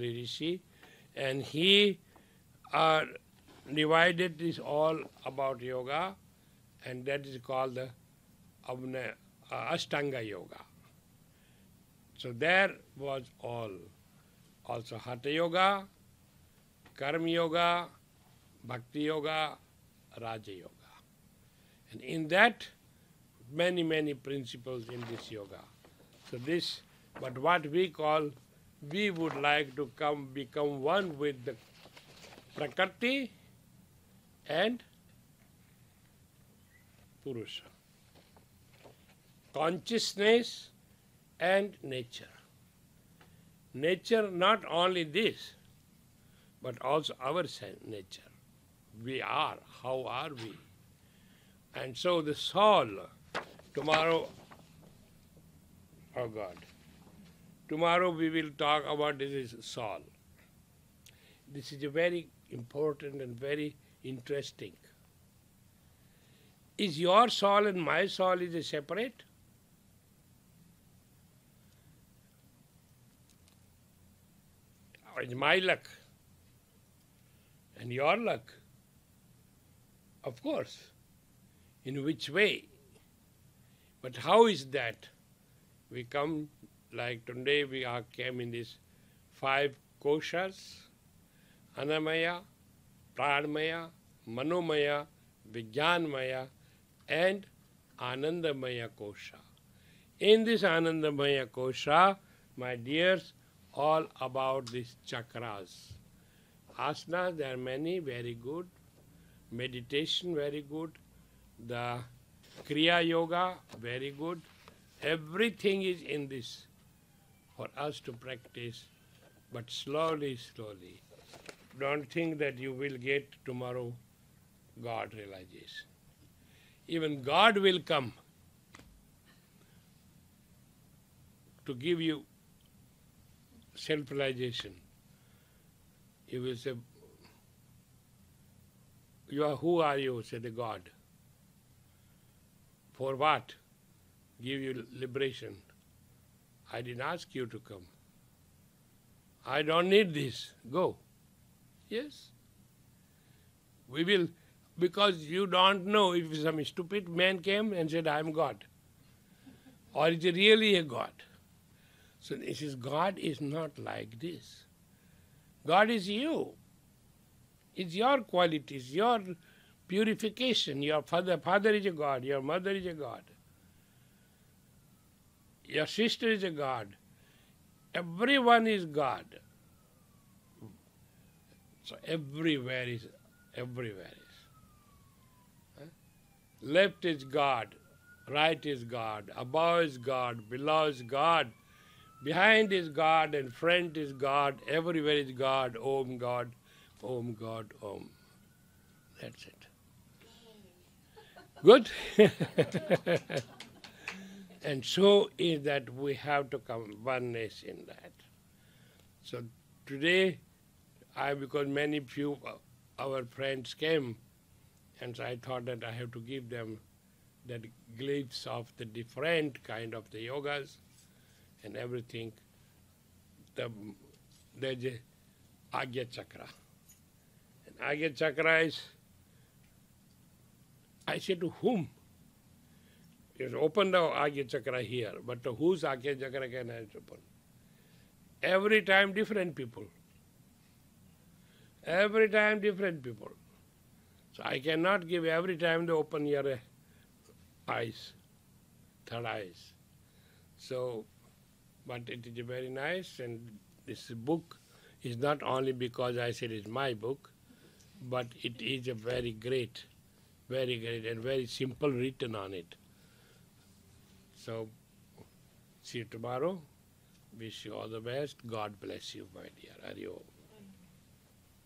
Patranjali Rishi, and he divided this all about yoga, and that is called the Ashtanga Yoga. So there was all. Also Hatha Yoga, Karma Yoga, Bhakti Yoga, Raja Yoga. And in that, many, many principles in this yoga. So this, but what we call, we would like to become one with the Prakriti and Purusha. Consciousness and nature. Nature, not only this, but also our nature. We are, how are we? And so the soul, tomorrow, oh God, tomorrow we will talk about this soul. This is a very important and very interesting. Is your soul and my soul is a separate? Or is my luck and your luck? Of course. In which way? But how is that? We come, like today we came in these 5 koshas, Annamaya, Pranmaya, Manomaya, Vijnanmaya, and Anandamaya kosha. In this Anandamaya kosha, my dears, all about these chakras. Asanas, there are many, very good. Meditation, very good. The Kriya Yoga, very good. Everything is in this for us to practice, but slowly, slowly. Don't think that you will get tomorrow God realization. Even God will come to give you self-realization. He will say, who are you? Say the God. For what? Give you liberation. I didn't ask you to come. I don't need this. Go. Yes. We will, because you don't know if some stupid man came and said, I am God. Or is it really a God? So this is, God is not like this. God is you. It's your qualities, your purification. Your father is a God, your mother is a God. Your sister is a God. Everyone is God. So everywhere is. Left is God, right is God, above is God, below is God, behind is God, and front is God, everywhere is God, Om God, Om God, Om. That's it. Good? And so is that we have to come oneness in that. So today, because many few our friends came, and so I thought that I have to give them that glimpse of the different kind of the yogas and everything. There's a Agya Chakra. And Agya Chakra is, I say to whom? You open the Agya Chakra here, but to whose Agya Chakra can I open? Every time different people. Every time different people. So I cannot give every time the open your eyes, third eyes. So, but it is very nice, and this book is not only because I said it's my book, but it is a very great and very simple written on it. So, see you tomorrow. Wish you all the best. God bless you, my dear. Hari Om.